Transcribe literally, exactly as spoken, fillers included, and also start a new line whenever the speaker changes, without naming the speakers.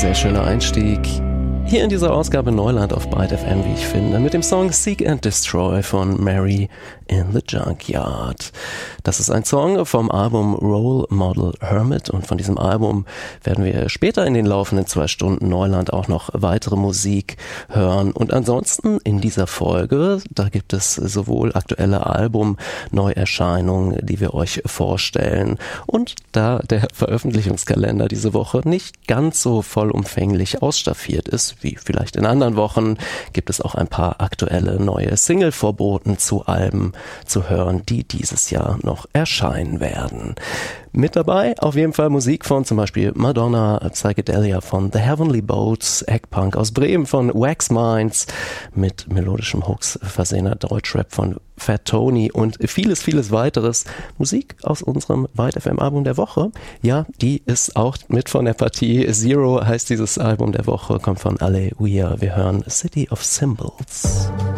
sehr schöner Einstieg hier in dieser Ausgabe Neuland auf Byte F M, wie ich finde, mit dem Song Seek and Destroy von Mary in the Junkyard. Das ist ein Song vom Album Role Model Hermit und von diesem Album werden wir später in den laufenden zwei Stunden Neuland auch noch weitere Musik hören. Und ansonsten in dieser Folge, da gibt es sowohl aktuelle Album-Neuerscheinungen, die wir euch vorstellen, und da der Veröffentlichungskalender diese Woche nicht ganz so vollumfänglich ausstaffiert ist, wie vielleicht in anderen Wochen, gibt es auch ein paar aktuelle neue Single-Vorboten zu Alben zu hören, die dieses Jahr noch erscheinen werden. Mit dabei auf jeden Fall Musik von zum Beispiel Madonna, Psychedelia von The Heavenly Boats, Eggpunk aus Bremen von Wax Minds, mit melodischem Hooks versehener Deutschrap von Fat Tony und vieles, vieles weiteres. Musik aus unserem Byte F M Album der Woche, ja, die ist auch mit von der Partie. Zero heißt dieses Album der Woche, kommt von Alleluia. Wir hören City of Symbols.